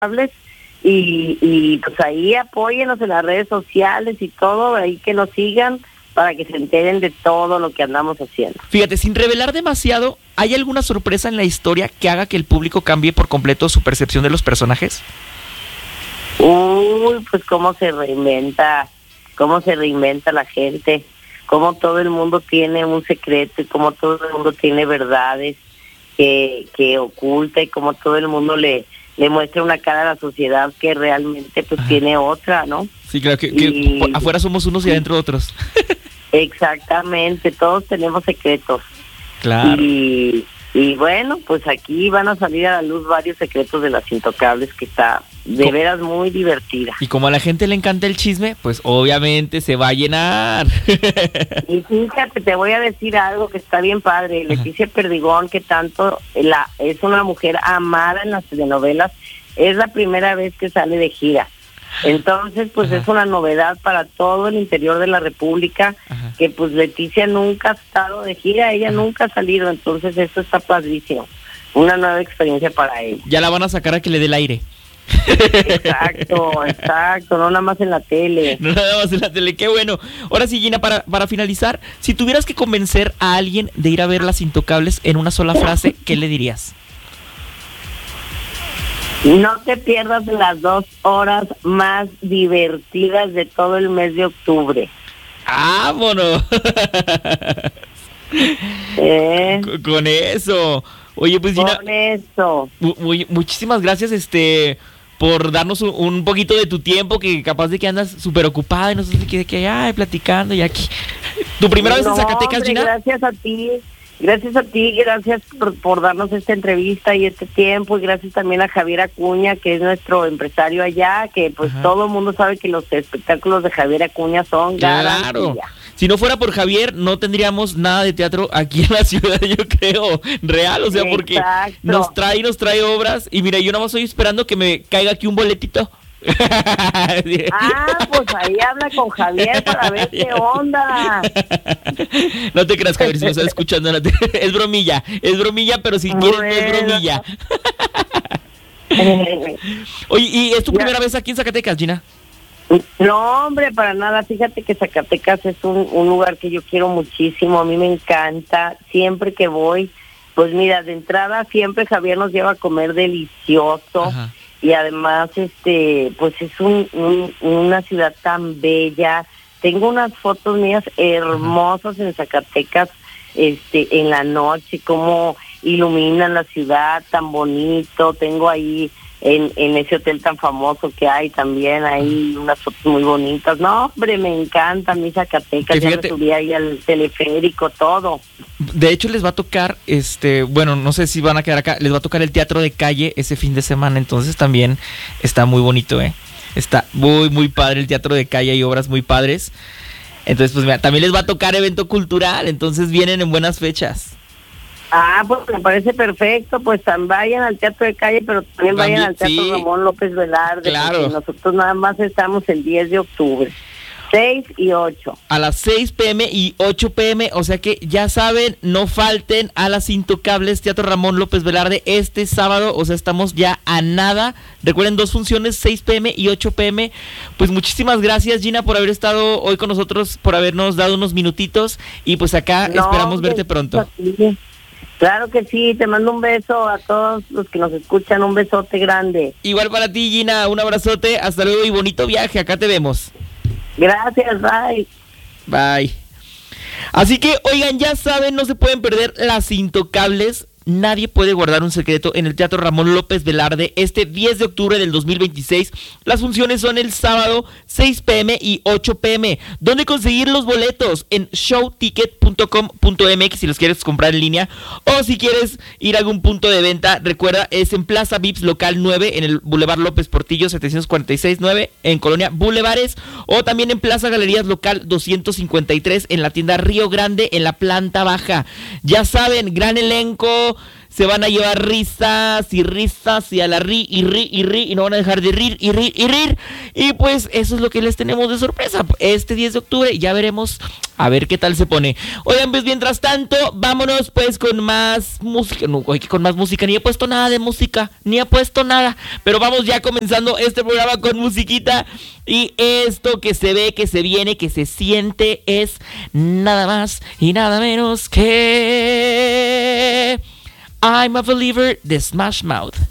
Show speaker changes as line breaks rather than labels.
Intocables. Y pues ahí apóyenos en las redes sociales y todo, ahí que nos sigan para que se enteren de todo lo que andamos haciendo.
Fíjate, sin revelar demasiado, ¿hay alguna sorpresa en la historia que haga que el público cambie por completo su percepción de los personajes?
Uy, pues cómo se reinventa la gente, cómo todo el mundo tiene un secreto y cómo todo el mundo tiene verdades que oculta y cómo todo el mundo le muestra una cara a la sociedad que realmente pues tiene otra, ¿no?
Sí, claro, que afuera somos unos y adentro otros.
Exactamente, todos tenemos secretos.
Claro.
Y bueno, pues aquí van a salir a la luz varios secretos de Las Intocables, que está de veras muy divertida.
Y como a la gente le encanta el chisme, pues obviamente se va a llenar.
Y fíjate, te voy a decir algo que está bien padre. Leticia Perdigón, que tanto es una mujer amada en las telenovelas, es la primera vez que sale de gira. Entonces, pues es una novedad para todo el interior de la República, que pues Leticia nunca ha estado de gira, ella nunca ha salido, entonces esto está padrísimo. Una nueva experiencia para ella.
Ya la van a sacar a que le dé el aire.
Exacto, no nada más en la tele.
No nada más en la tele, qué bueno. Ahora sí, Gina, para finalizar, si tuvieras que convencer a alguien de ir a ver Las Intocables en una sola frase, ¿qué le dirías?
No te pierdas las 2 horas más divertidas de todo el mes de octubre.
¡Vámonos! Con eso. Oye, pues Gina,
con eso.
Muchísimas gracias por darnos un poquito de tu tiempo, que capaz de que andas súper ocupada y no sé de que platicando y aquí. ¿Tu primera vez en Zacatecas, Gina?
Gracias a ti, gracias por darnos esta entrevista y este tiempo, y gracias también a Javier Acuña, que es nuestro empresario allá, que pues todo el mundo sabe que los espectáculos de Javier Acuña son garantía.
Si no fuera por Javier, no tendríamos nada de teatro aquí en la ciudad, yo creo, real, o sea, porque nos trae obras, y mira, yo nada más estoy esperando que me caiga aquí un boletito.
Pues ahí habla con Javier para ver qué onda.
No te creas, Javier, si me estás escuchando, es bromilla, pero si quieres no es bromilla. Oye, ¿y es tu primera vez aquí en Zacatecas, Gina?
No, hombre, para nada. Fíjate que Zacatecas es un lugar que yo quiero muchísimo, a mí me encanta. Siempre que voy, pues mira, de entrada siempre Javier nos lleva a comer delicioso. Ajá. Y además, pues es una ciudad tan bella. Tengo unas fotos mías hermosas en Zacatecas, en la noche, cómo iluminan la ciudad tan bonito. Tengo ahí en ese hotel tan famoso que hay también, hay unas fotos muy bonitas. No, hombre, me encanta mi Zacatecas, ya me subí ahí al teleférico, todo.
De hecho, les va a tocar, bueno, no sé si van a quedar acá, les va a tocar el Teatro de Calle ese fin de semana, entonces también está muy bonito, está muy, muy padre el Teatro de Calle, hay obras muy padres. Entonces, pues mira, también les va a tocar evento cultural, entonces vienen en buenas fechas.
Pues me parece perfecto, pues vayan al Teatro de Calle, pero también vayan al Teatro Ramón López Velarde, claro. Porque nosotros nada más estamos el 10 de octubre, 6 y 8. A las 6 p.m. y 8 p.m., o sea que ya saben, no falten a Las Intocables, Teatro Ramón López Velarde, este sábado, o sea, estamos ya a nada. Recuerden, 2 funciones, 6 p.m. y 8 p.m. Pues muchísimas gracias, Gina, por haber estado hoy con nosotros, por habernos dado unos minutitos, y pues acá esperamos verte pronto. Claro que sí, te mando un beso a todos los que nos escuchan, un besote grande.
Igual para ti, Gina, un abrazote, hasta luego y bonito viaje, acá te vemos.
Gracias, bye.
Bye. Así que, oigan, ya saben, no se pueden perder Las Intocables. Nadie puede guardar un secreto en el Teatro Ramón López Velarde este 10 de octubre del 2026. Las funciones son el sábado 6 p.m. y 8 p.m. ¿Dónde conseguir los boletos? En showticket.com.mx si los quieres comprar en línea, o si quieres ir a algún punto de venta, recuerda, es en Plaza Vips Local 9 en el Boulevard López Portillo 746-9 en Colonia Bulevares, o también en Plaza Galerías Local 253 en la tienda Río Grande en la planta baja. Ya saben, gran elenco, se van a llevar risas y a la ri y no van a dejar de rir. Y pues eso es lo que les tenemos de sorpresa este 10 de octubre. Ya veremos a ver qué tal se pone. Oigan, pues mientras tanto, vámonos pues con más música. No, con más música, ni he puesto nada de música, pero vamos ya comenzando este programa con musiquita. Y esto que se ve, que se viene, que se siente es nada más y nada menos que I'm a Believer de Smash Mouth.